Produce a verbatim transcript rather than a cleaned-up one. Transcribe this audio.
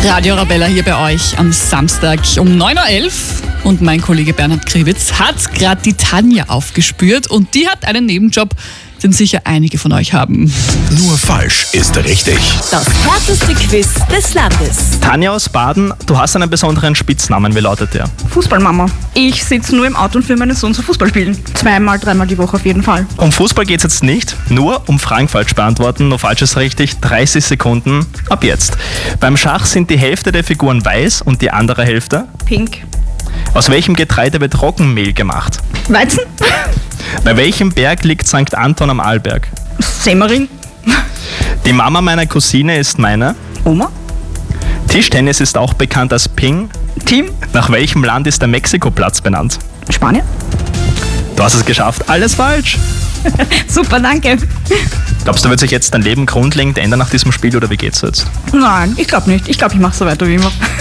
Radio Arabella hier bei euch am Samstag um neun Uhr elf. Und mein Kollege Bernhard Kriwitz hat gerade die Tanja aufgespürt und die hat einen Nebenjob, den sicher einige von euch haben. Nur falsch ist richtig. Das härteste Quiz des Landes. Tanja aus Baden, du hast einen besonderen Spitznamen. Wie lautet der? Fußballmama. Ich sitze nur im Auto und führe meinen Sohn zu Fußball spielen. Zweimal, dreimal die Woche auf jeden Fall. Um Fußball geht es jetzt nicht, nur um Fragen falsch beantworten. Nur falsch ist richtig. dreißig Sekunden ab jetzt. Beim Schach sind die Hälfte der Figuren weiß und die andere Hälfte? Pink. Aus welchem Getreide wird Roggenmehl gemacht? Weizen. Bei welchem Berg liegt Sankt Anton am Arlberg? Semmering. Die Mama meiner Cousine ist meine? Oma. Tischtennis ist auch bekannt als Ping. Team. Nach welchem Land ist der Mexiko-Platz benannt? Spanien. Du hast es geschafft. Alles falsch. Super, danke. Glaubst du, wird sich jetzt dein Leben grundlegend ändern nach diesem Spiel oder wie geht's jetzt? Nein, ich glaube nicht. Ich glaube, ich mache so weiter wie immer.